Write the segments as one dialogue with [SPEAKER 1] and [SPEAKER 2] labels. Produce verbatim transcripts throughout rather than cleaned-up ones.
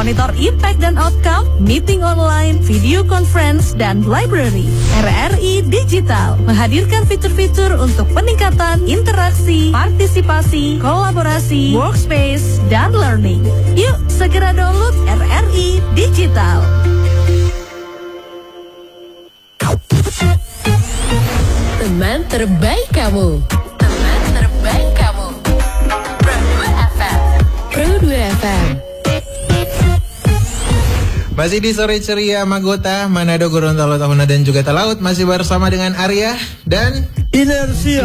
[SPEAKER 1] monitor impact dan outcome, meeting online, video conference, dan library. R R I Digital menghadirkan fitur-fitur untuk peningkatan interaksi, partisipasi, kolaborasi, workspace, dan learning. Yuk, segera download R R I Digital.
[SPEAKER 2] Teman terbaik kamu. Teman terbaik kamu. Pro dua F M. Pro dua F M.
[SPEAKER 3] Masih di sore ceria Magota, Manado, Gorontalo, Tahuna, dan juga Talaut. Masih bersama dengan Arya dan
[SPEAKER 4] Inersia.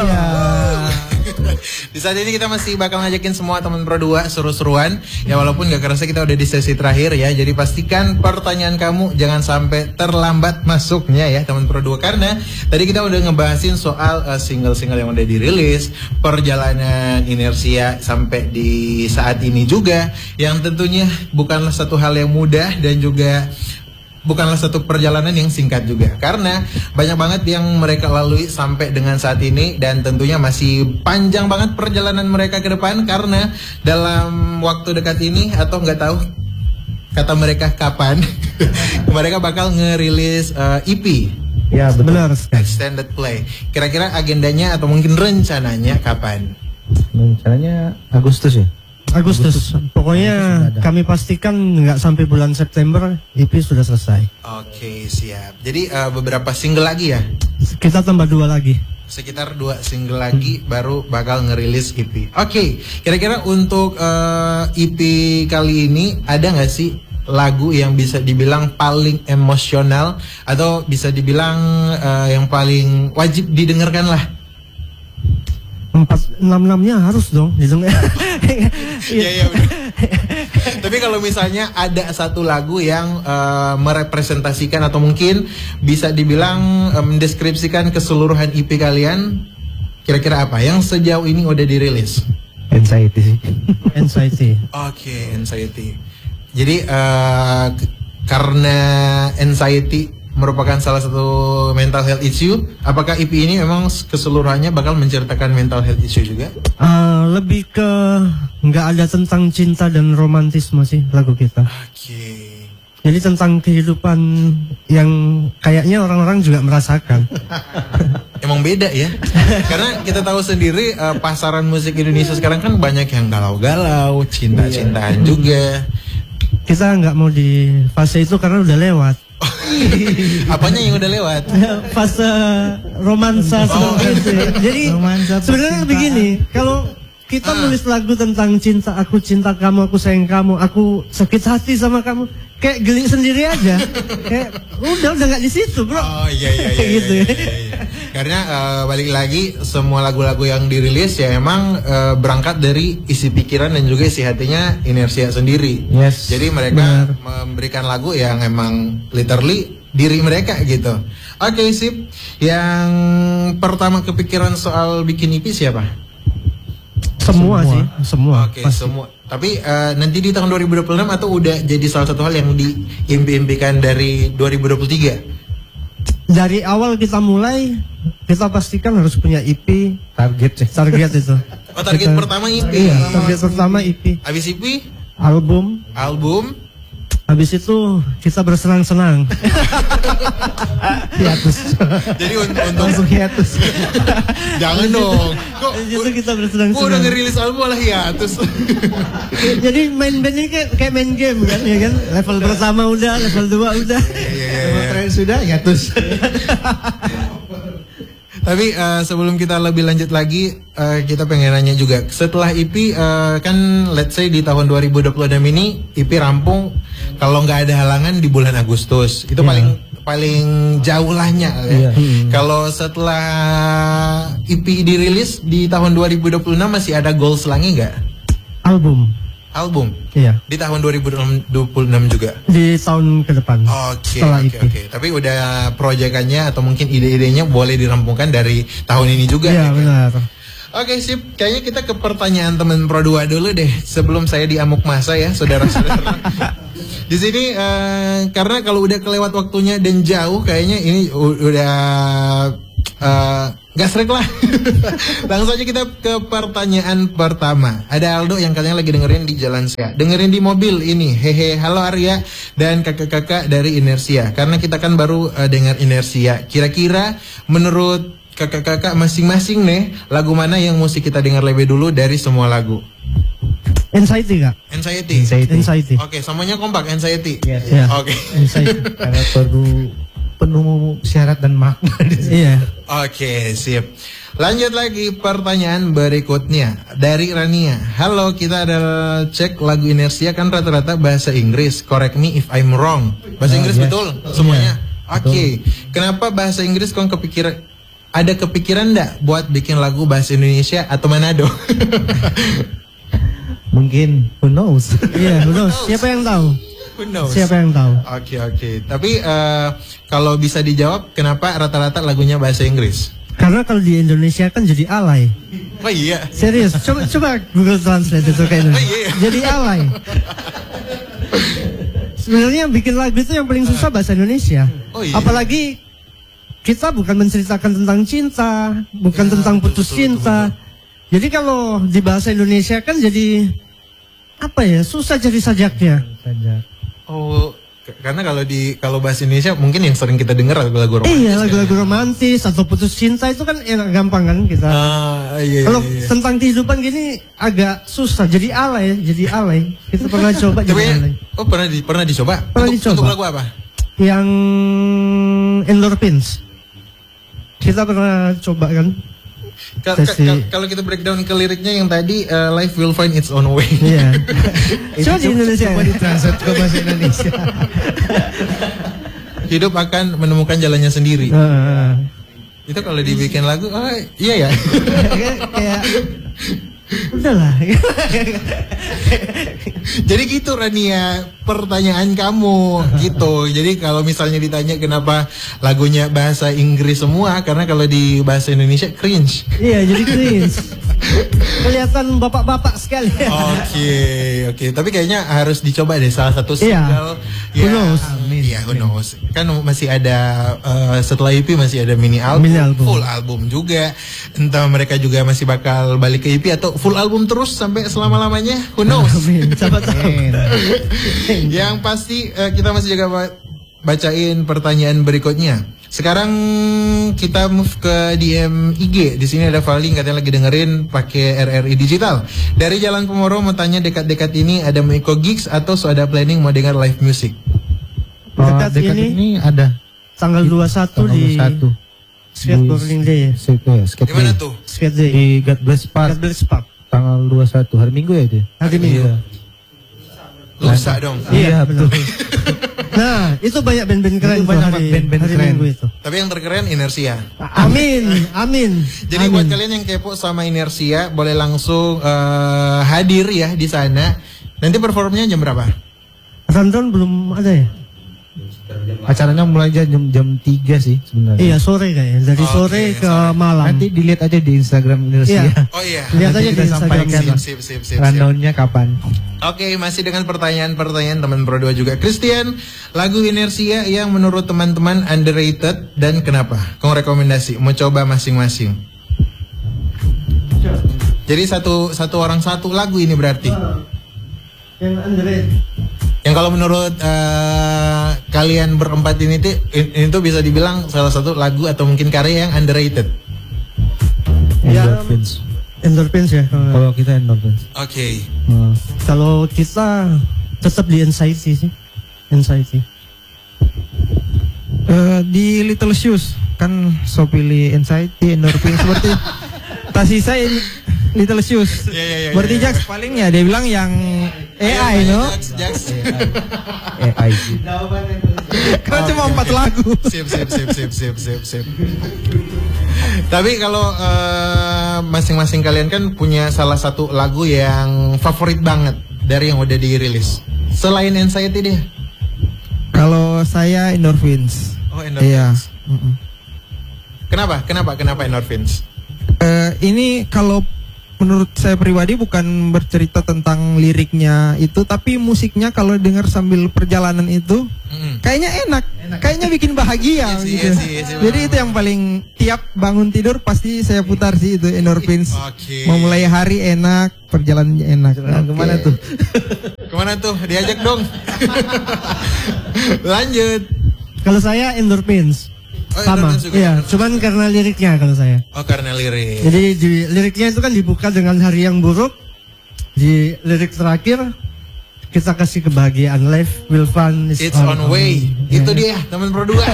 [SPEAKER 3] Di saat ini kita masih bakal ngajakin semua teman Pro dua seru-seruan. Ya walaupun gak kerasa kita udah di sesi terakhir ya. Jadi pastikan pertanyaan kamu jangan sampai terlambat masuknya ya teman Pro dua. Karena tadi kita udah ngebahasin soal uh, single-single yang udah dirilis, perjalanan Inersia sampai di saat ini juga, yang tentunya bukanlah satu hal yang mudah dan juga bukanlah satu perjalanan yang singkat juga. Karena banyak banget yang mereka lalui sampai dengan saat ini. Dan tentunya masih panjang banget perjalanan mereka ke depan. Karena dalam waktu dekat ini, atau nggak tahu kata mereka kapan, mereka bakal ngerilis uh, E P.
[SPEAKER 4] Ya betul. Benar.
[SPEAKER 3] Extended Play. Kira-kira agendanya atau mungkin rencananya kapan?
[SPEAKER 4] Rencananya Agustus ya? Agustus. Agustus. Pokoknya Agustus kami pastikan nggak sampai bulan September E P sudah selesai.
[SPEAKER 3] Oke, siap. Jadi uh, beberapa single lagi ya?
[SPEAKER 4] Kita tambah dua lagi.
[SPEAKER 3] Sekitar dua single lagi hmm. baru bakal ngerilis E P. Oke, kira-kira untuk uh, E P kali ini ada nggak sih lagu yang bisa dibilang paling emosional atau bisa dibilang uh, yang paling wajib didengarkan lah?
[SPEAKER 4] Empat enam enamnya harus dong didengar.
[SPEAKER 3] Iya iya. Tapi kalau misalnya ada satu lagu yang uh, merepresentasikan atau mungkin bisa dibilang uh, mendeskripsikan keseluruhan E P kalian, kira-kira apa yang sejauh ini udah dirilis?
[SPEAKER 4] Anxiety sih. Anxiety.
[SPEAKER 3] Oke, okay, Anxiety. Jadi uh, karena Anxiety merupakan salah satu mental health issue, apakah E P ini memang keseluruhannya bakal menceritakan mental health issue juga?
[SPEAKER 4] Uh, lebih ke nggak ada tentang cinta dan romantisme sih lagu kita.
[SPEAKER 3] Oke. Okay.
[SPEAKER 4] Jadi tentang kehidupan yang kayaknya orang-orang juga merasakan.
[SPEAKER 3] Emang beda ya. Karena kita tahu sendiri uh, pasaran musik Indonesia sekarang kan banyak yang galau-galau, cinta-cintaan juga.
[SPEAKER 4] Kita nggak mau di fase itu karena udah lewat.
[SPEAKER 3] Apanya yang udah lewat?
[SPEAKER 4] Fase romansa
[SPEAKER 3] oh.
[SPEAKER 4] Itu. Jadi sebenarnya begini, kalau kita ah. nulis lagu tentang cinta, aku cinta kamu, aku sayang kamu, aku sakit hati sama kamu, kayak geling sendiri aja. Kayak udah udah nggak di situ, bro.
[SPEAKER 3] Oh iya iya iya.
[SPEAKER 4] Gitu.
[SPEAKER 3] Iya, iya, iya. Karena uh, balik lagi semua lagu-lagu yang dirilis ya emang uh, berangkat dari isi pikiran dan juga isi hatinya Inersia sendiri.
[SPEAKER 4] Yes.
[SPEAKER 3] Jadi mereka
[SPEAKER 4] benar.
[SPEAKER 3] memberikan lagu yang emang literally diri mereka gitu. Oke, okay, sip. Yang pertama kepikiran soal bikin E P siapa?
[SPEAKER 4] Semua, semua sih, semua.
[SPEAKER 3] Oke, okay, semua. Tapi uh, nanti di tahun dua ribu dua puluh enam atau udah jadi salah satu hal yang diimpi-impikan dari dua ribu dua puluh tiga?
[SPEAKER 4] Dari awal kita mulai, kita pastikan harus punya E P. Target sih. Target itu.
[SPEAKER 3] Oh, target kita, pertama E P.
[SPEAKER 4] Iya, target pertama E P.
[SPEAKER 3] Habis E P?
[SPEAKER 4] Album.
[SPEAKER 3] Album.
[SPEAKER 4] Habis itu kita bersenang-senang. Hiatus.
[SPEAKER 3] Jadi untuk
[SPEAKER 4] langsung hiatus.
[SPEAKER 3] Jangan dong. Kok
[SPEAKER 4] itu kita bersenang-senang.
[SPEAKER 3] Kok udah ngerilis album malah hiatus.
[SPEAKER 4] Jadi main band ini kayak, kayak main game kan, ya kan? Level pertama udah, level dua udah. Level terakhir sudah hiatus.
[SPEAKER 3] Tapi uh, sebelum kita lebih lanjut lagi, uh, kita pengen nanya juga. Setelah E P, uh, kan let's say di tahun dua ribu dua puluh enam ini E P rampung, kalau nggak ada halangan di bulan Agustus. Itu yeah. paling paling jauh lahnya. Ya. Yeah. Hmm. Kalau setelah E P dirilis di tahun dua ribu dua puluh enam masih ada goals lagi nggak?
[SPEAKER 4] Album.
[SPEAKER 3] Album?
[SPEAKER 4] Iya.
[SPEAKER 3] Di tahun dua ribu dua puluh enam juga?
[SPEAKER 4] Di tahun ke depan.
[SPEAKER 3] Oke, oke, oke. Tapi udah proyekannya atau mungkin ide-idenya boleh dirampungkan dari tahun ini juga.
[SPEAKER 4] Iya, benar.
[SPEAKER 3] Oke, sip. Kayaknya kita ke pertanyaan teman Pro dua dulu deh. Sebelum saya diamuk masa ya, saudara-saudara. Di sini, uh, karena kalau udah kelewat waktunya dan jauh, kayaknya ini udah uh, gasrek lah. Langsung aja kita ke pertanyaan pertama. Ada Aldo yang katanya lagi dengerin di jalan saya, dengerin di mobil ini. Hehe, halo Arya dan kakak-kakak dari Inersia. Karena kita kan baru uh, dengar Inersia. Kira-kira menurut kakak-kakak masing-masing nih, lagu mana yang mesti kita dengar lebih dulu dari semua lagu?
[SPEAKER 4] Anxiety kak.
[SPEAKER 3] Anxiety.
[SPEAKER 5] Anxiety.
[SPEAKER 4] Anxiety.
[SPEAKER 3] Oke, semuanya kompak Anxiety.
[SPEAKER 5] Yes.
[SPEAKER 4] Iya.
[SPEAKER 3] Oke.
[SPEAKER 4] Anxiety.
[SPEAKER 5] Karena perlu penuh syarat dan makna.
[SPEAKER 4] Iya.
[SPEAKER 3] Oke, sip. Lanjut lagi pertanyaan berikutnya dari Rania. Halo, kita ada cek lagu Inersia kan rata-rata bahasa Inggris. Correct me if I'm wrong. Bahasa
[SPEAKER 5] Oh,
[SPEAKER 3] Inggris
[SPEAKER 5] yes.
[SPEAKER 3] betul semuanya.
[SPEAKER 5] Iya,
[SPEAKER 3] Oke. Kenapa bahasa Inggris kok kepikiran, ada kepikiran enggak buat bikin lagu bahasa Indonesia atau Manado?
[SPEAKER 5] Mungkin, who knows?
[SPEAKER 4] Iya, betul. Siapa yang tahu?
[SPEAKER 3] Who knows?
[SPEAKER 4] Siapa yang tahu?
[SPEAKER 3] Oke, oke. Tapi eh, kalau bisa dijawab, kenapa rata-rata lagunya bahasa Inggris?
[SPEAKER 4] Karena kalau di Indonesia kan jadi alay.
[SPEAKER 3] Oh iya.
[SPEAKER 4] Serius, coba coba Google Translate itu kayak
[SPEAKER 3] Oh, iya.
[SPEAKER 4] jadi alay. Sebenarnya bikin lagu itu yang paling susah bahasa Indonesia.
[SPEAKER 3] Oh, iya.
[SPEAKER 4] Apalagi kita bukan menceritakan tentang cinta, bukan
[SPEAKER 3] Ya,
[SPEAKER 4] tentang
[SPEAKER 3] betul,
[SPEAKER 4] putus
[SPEAKER 3] betul,
[SPEAKER 4] cinta.
[SPEAKER 3] betul,
[SPEAKER 4] Jadi kalau di bahasa Indonesia kan jadi apa ya, susah cari sajaknya.
[SPEAKER 5] Saja.
[SPEAKER 3] Oh, k- karena kalau di kalau bahasa Indonesia mungkin yang sering kita dengar lagu-lagu romantis.
[SPEAKER 4] Iya,
[SPEAKER 3] kan
[SPEAKER 4] lagu-lagu
[SPEAKER 3] ya?
[SPEAKER 4] romantis atau putus cinta itu kan enak gampang kan kita.
[SPEAKER 3] Ah, iya,
[SPEAKER 4] Kalau
[SPEAKER 3] iya, iya.
[SPEAKER 4] tentang kehidupan gini agak susah, jadi alay, jadi alay. Kita pernah coba
[SPEAKER 3] Tapi,
[SPEAKER 4] jadi alay.
[SPEAKER 3] oh pernah di, pernah dicoba?
[SPEAKER 4] Pernah
[SPEAKER 3] untuk,
[SPEAKER 4] dicoba.
[SPEAKER 3] Untuk lagu apa?
[SPEAKER 4] Yang endorphins. Kita pernah coba kan?
[SPEAKER 3] Ka- ka-
[SPEAKER 4] Sesi-
[SPEAKER 3] ka- Kalau kita breakdown ke liriknya yang tadi, uh, life will find its own way.
[SPEAKER 4] Iya. Coba di Indonesia.
[SPEAKER 5] Coba ditranslate ke bahasa Indonesia.
[SPEAKER 3] Hidup akan menemukan jalannya sendiri.
[SPEAKER 4] Heeh.
[SPEAKER 3] Itu kalau dibikin lagu, oh iya ya.
[SPEAKER 4] Kayak kayak udahlah.
[SPEAKER 3] Jadi gitu Rania, pertanyaan kamu gitu. Jadi kalau misalnya ditanya kenapa lagunya bahasa Inggris semua, karena kalau di bahasa Indonesia cringe.
[SPEAKER 4] Iya, jadi cringe. Kelihatan bapak-bapak sekali.
[SPEAKER 3] Oke, oke. Tapi kayaknya harus dicoba deh salah satu
[SPEAKER 4] Iya.
[SPEAKER 3] single.
[SPEAKER 4] Who knows?
[SPEAKER 3] Iya, who knows. Kan masih ada eh, setelah E P masih ada mini album,
[SPEAKER 4] Mini album.
[SPEAKER 3] full album juga. Entah mereka juga masih bakal balik ke E P atau full album terus sampai selama-lamanya. Who knows?
[SPEAKER 4] Amin. Siapa tahu.
[SPEAKER 3] Yang pasti eh, kita masih juga ba- bacain pertanyaan berikutnya. Sekarang kita move ke D M I G. Di sini ada Valdi katanya lagi dengerin pakai R R I digital. Dari Jalan Pemoro mau tanya dekat-dekat ini ada mau ikut gigs atau sudah planning mau dengar live music?
[SPEAKER 5] Oh,
[SPEAKER 4] Dekat
[SPEAKER 5] dekat
[SPEAKER 4] ini,
[SPEAKER 5] ini ada
[SPEAKER 4] Tanggal dua puluh satu
[SPEAKER 5] tanggal
[SPEAKER 4] di
[SPEAKER 5] satu.
[SPEAKER 4] Skateboarding Day ya?
[SPEAKER 5] Skate, eh, skate
[SPEAKER 3] Di mana
[SPEAKER 5] day.
[SPEAKER 3] tuh?
[SPEAKER 4] Skate Day.
[SPEAKER 5] Di God Bless Park.
[SPEAKER 4] God Bless Park.
[SPEAKER 5] Tanggal dua puluh satu hari Minggu ya itu.
[SPEAKER 4] Hari Minggu.
[SPEAKER 5] Iya.
[SPEAKER 3] Lusa dong.
[SPEAKER 5] Iya, betul.
[SPEAKER 4] Nah, itu banyak band-band keren
[SPEAKER 5] Itu
[SPEAKER 4] tuh
[SPEAKER 5] banyak
[SPEAKER 4] hari,
[SPEAKER 5] band-band
[SPEAKER 4] hari
[SPEAKER 5] keren.
[SPEAKER 4] Minggu itu.
[SPEAKER 3] Tapi yang terkeren Inersia.
[SPEAKER 4] Amin, amin.
[SPEAKER 3] Jadi
[SPEAKER 4] amin.
[SPEAKER 3] buat kalian yang kepo sama Inersia boleh langsung eh, hadir ya di sana. Nanti performnya jam berapa?
[SPEAKER 4] Rundown belum ada ya?
[SPEAKER 5] Acaranya mulai jam jam tiga sih sebenarnya.
[SPEAKER 4] Iya, sore kayaknya. Dari
[SPEAKER 3] Oke,
[SPEAKER 4] sore ke
[SPEAKER 3] sore.
[SPEAKER 4] malam.
[SPEAKER 5] Nanti dilihat aja di Instagram Indonesia.
[SPEAKER 4] Iya.
[SPEAKER 3] Oh iya.
[SPEAKER 4] Lihat
[SPEAKER 5] Nanti
[SPEAKER 4] aja
[SPEAKER 5] kita
[SPEAKER 4] di Instagram.
[SPEAKER 5] sampaikan
[SPEAKER 3] Sip, sip, sip, sip, sip.
[SPEAKER 5] rundownnya kapan.
[SPEAKER 3] Oke, masih dengan pertanyaan-pertanyaan teman Pro dua juga. Christian, lagu Inersia yang menurut teman-teman underrated dan kenapa? Kong rekomendasi, mau coba masing-masing. Jadi satu satu orang satu lagu ini berarti.
[SPEAKER 4] Yang underrated.
[SPEAKER 3] Yang kalau menurut eh, kalian berempat ini tuh ini tuh bisa dibilang salah satu lagu atau mungkin karya yang underrated.
[SPEAKER 4] Ya,
[SPEAKER 5] Endorphins.
[SPEAKER 4] Endorphins ya.
[SPEAKER 5] Kalau kita endorphins.
[SPEAKER 3] Oke.
[SPEAKER 5] Hmm.
[SPEAKER 4] Kalau kita tetap di Anxiety sih. Anxiety.
[SPEAKER 5] Eh, di Little Shoes kan so pilih Anxiety, endorphins seperti tadi saya Little Shoes.
[SPEAKER 3] Iya, iya, iya,
[SPEAKER 5] Berarti
[SPEAKER 3] iya.
[SPEAKER 5] Jax palingnya dia bilang yang A I
[SPEAKER 3] Ayo,
[SPEAKER 5] no?
[SPEAKER 3] Jax, Jax.
[SPEAKER 5] A I. Karena cuma
[SPEAKER 3] Oke,
[SPEAKER 5] empat
[SPEAKER 3] oke.
[SPEAKER 5] lagu.
[SPEAKER 3] Sip, sip, sip, sip, sip, sip, sip. Tapi kalau eh, masing-masing kalian kan punya salah satu lagu yang favorit banget dari yang udah dirilis. Selain Anxiety deh.
[SPEAKER 5] Kalau saya endorphins.
[SPEAKER 3] Oh, Endorphins.
[SPEAKER 5] Iya. Mm-mm.
[SPEAKER 3] Kenapa? Kenapa? Kenapa Endorphins?
[SPEAKER 5] Eh, ini kalau menurut saya pribadi bukan bercerita tentang liriknya itu, tapi musiknya kalau dengar sambil perjalanan itu
[SPEAKER 3] Hmm.
[SPEAKER 5] kayaknya enak, kayaknya bikin bahagia
[SPEAKER 3] Iya sih,
[SPEAKER 5] gitu.
[SPEAKER 3] iya sih, iya sih,
[SPEAKER 5] Jadi
[SPEAKER 3] memang.
[SPEAKER 5] itu yang paling tiap bangun tidur pasti saya putar sih itu endorphins.
[SPEAKER 3] Oke.
[SPEAKER 5] Mau mulai hari enak, perjalanannya enak.
[SPEAKER 4] Nah, kemana
[SPEAKER 5] Oke.
[SPEAKER 4] tuh?
[SPEAKER 3] Kemana tuh? Diajak dong. Lanjut.
[SPEAKER 4] Kalau saya endorphins.
[SPEAKER 3] Oh,
[SPEAKER 4] Sama.
[SPEAKER 3] endorphins juga.
[SPEAKER 4] Iya, cuman karena liriknya kalau saya.
[SPEAKER 3] Oh, karena lirik.
[SPEAKER 4] Jadi di liriknya itu kan dibuka dengan hari yang buruk. Di lirik terakhir kita kasih kebahagiaan, life will fun is
[SPEAKER 3] It's on way.
[SPEAKER 4] Ya.
[SPEAKER 3] Itu dia, teman Pro dua.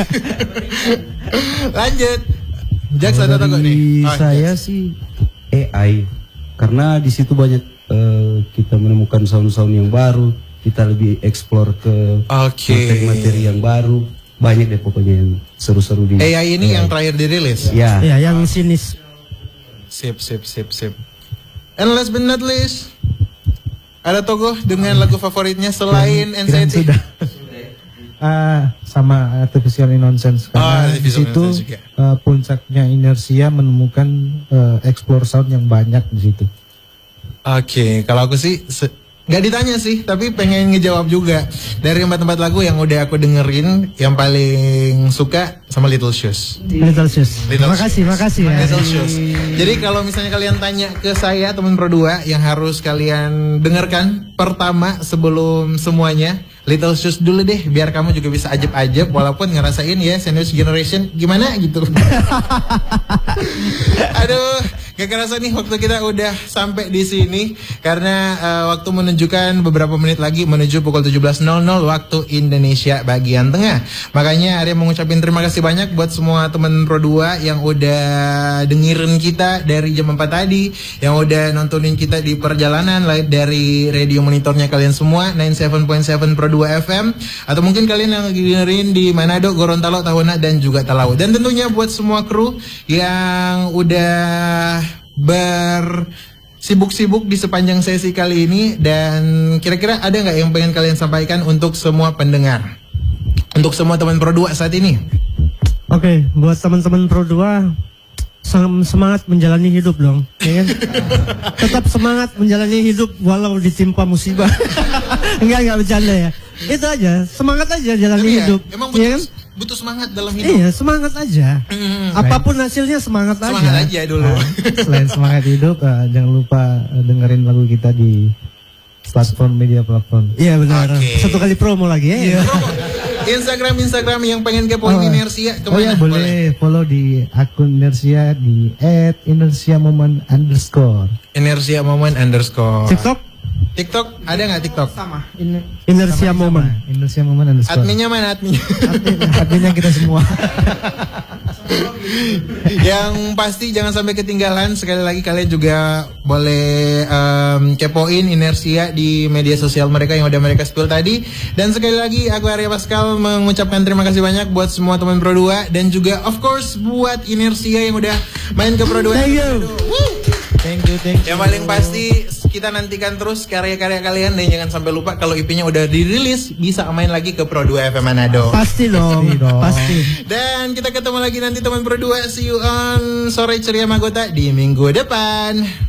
[SPEAKER 3] Lanjut. Jax ada toko
[SPEAKER 6] Dari
[SPEAKER 3] nih. Oh,
[SPEAKER 6] saya
[SPEAKER 3] Jax.
[SPEAKER 6] sih A I, karena di situ banyak eh, kita menemukan sound-sound yang baru, kita lebih explore ke
[SPEAKER 3] Oke.
[SPEAKER 6] materi-materi yang baru, banyak deh pokoknya yang seru-seru di
[SPEAKER 3] A I ini yang terakhir dirilis.
[SPEAKER 6] ya.
[SPEAKER 4] Ya, yang sinis.
[SPEAKER 3] Sip, sip, sip, sip. And last but not least, ada Togo dengan lagu favoritnya selain N C T.
[SPEAKER 5] Sudah. Ah, sama artificial nonsense
[SPEAKER 3] Oh,
[SPEAKER 5] karena di
[SPEAKER 3] artificial
[SPEAKER 5] situ
[SPEAKER 3] nonsense juga.
[SPEAKER 5] eh, puncaknya inersia menemukan eh, explore sound yang banyak di situ.
[SPEAKER 3] Oke, kalau aku sih se- nggak ditanya sih, tapi pengen ngejawab juga. Dari empat-empat lagu yang udah aku dengerin, yang paling suka sama Little Shoes.
[SPEAKER 4] Little Shoes.
[SPEAKER 3] Little
[SPEAKER 4] Makasih,
[SPEAKER 3] Shoes.
[SPEAKER 4] makasih ya.
[SPEAKER 3] Little Shoes. Jadi kalau misalnya kalian tanya ke saya teman Pro dua, yang harus kalian dengarkan pertama sebelum semuanya, Little Shoes dulu deh, biar kamu juga bisa ajeb-ajeb walaupun ngerasain ya Senior Generation gimana gitu. Aduh, gak kerasa nih waktu kita udah sampai di sini karena uh, waktu menunjukkan beberapa menit lagi menuju pukul tujuh belas nol nol waktu Indonesia bagian tengah. Makanya Arya mengucapkan terima kasih banyak buat semua teman Pro dua yang udah dengerin kita dari jam empat tadi, yang udah nontonin kita di perjalanan live dari radio monitornya kalian semua sembilan puluh tujuh koma tujuh Pro dua F M, atau mungkin kalian yang lagi dengerin di Manado, Gorontalo, Tahuna dan juga Talaut. Dan tentunya buat semua kru yang udah ber sibuk-sibuk di sepanjang sesi kali ini, dan kira-kira ada nggak yang pengen kalian sampaikan untuk semua pendengar, untuk semua teman Pro dua saat ini?
[SPEAKER 4] Oke, buat teman-teman Pro dua, sem- semangat menjalani hidup dong, ya kan? Tetap semangat menjalani hidup walau ditimpa musibah. Enggak, enggak bercanda ya. Itu aja, semangat aja jalani
[SPEAKER 3] Tapi ya,
[SPEAKER 4] hidup.
[SPEAKER 3] emang
[SPEAKER 4] ya
[SPEAKER 3] butuh,
[SPEAKER 4] kan?
[SPEAKER 3] butuh semangat dalam hidup.
[SPEAKER 4] Iya, semangat aja.
[SPEAKER 3] Hmm.
[SPEAKER 4] Apapun hasilnya semangat,
[SPEAKER 3] Semangat
[SPEAKER 4] aja.
[SPEAKER 3] aja dulu.
[SPEAKER 5] Nah, selain semangat hidup, eh, jangan lupa eh, dengerin lagu kita di platform media platform.
[SPEAKER 4] Iya benar.
[SPEAKER 3] Oke.
[SPEAKER 4] Satu kali promo lagi ya.
[SPEAKER 3] Promo. Instagram Instagram yang pengen kepoin
[SPEAKER 5] Oh.
[SPEAKER 3] inersia
[SPEAKER 5] Oh
[SPEAKER 3] kemana?
[SPEAKER 5] ya boleh follow di akun inersia di at inersia moment underscore.
[SPEAKER 3] Inersia moment underscore.
[SPEAKER 4] TikTok,
[SPEAKER 3] TikTok ada nggak TikTok?
[SPEAKER 5] Sama. In,
[SPEAKER 4] Inersia
[SPEAKER 5] sama,
[SPEAKER 4] Moment.
[SPEAKER 5] sama. Inersia moment underscore.
[SPEAKER 3] Adminnya mana adminnya?
[SPEAKER 5] Admin, adminnya kita semua.
[SPEAKER 3] Yang pasti jangan sampai ketinggalan. Sekali lagi kalian juga boleh em, kepoin inersia di media sosial mereka yang udah mereka spill tadi. Dan sekali lagi aku Arya Pascal mengucapkan terima kasih banyak buat semua teman Pro dua, dan juga of course buat inersia yang udah main ke Pro dua.
[SPEAKER 4] Thank you.
[SPEAKER 5] Thank you, thank you.
[SPEAKER 3] Yang paling pasti kita nantikan terus karya-karya kalian, dan jangan sampai lupa kalau I P-nya udah dirilis bisa main lagi ke Pro dua F M Manado.
[SPEAKER 4] Pasti dong,
[SPEAKER 5] Pasti dong.
[SPEAKER 4] pasti.
[SPEAKER 3] Dan kita ketemu lagi nanti teman Pro dua. See you on Sore Ceria Magota di minggu depan.